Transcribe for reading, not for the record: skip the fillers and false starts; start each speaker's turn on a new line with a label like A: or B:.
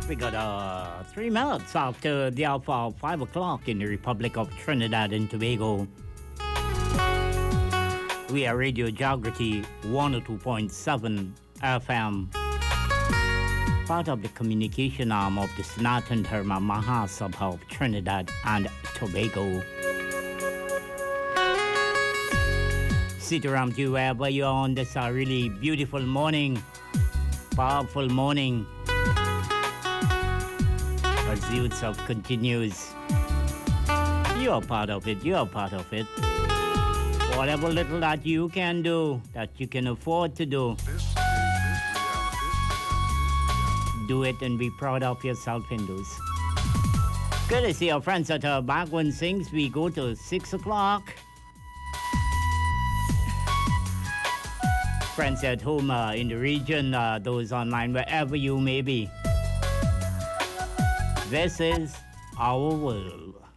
A: We got 3 minutes after the hour of 5 o'clock in the Republic of Trinidad and Tobago. We are Radio Geography 102.7 FM, part of the communication arm of the Sanatan Dharma Mahasabha of Trinidad and Tobago. Sit around you wherever you are on this really beautiful morning, powerful morning. As the Utsav continues, you are part of it, you are part of it. Whatever little that you can do, that you can afford to do, do it and be proud of yourself, Hindus. Good to see our friends at Bhagwan Sings. We go to 6 o'clock. Friends at home in the region, those online, wherever you may be. This is our world.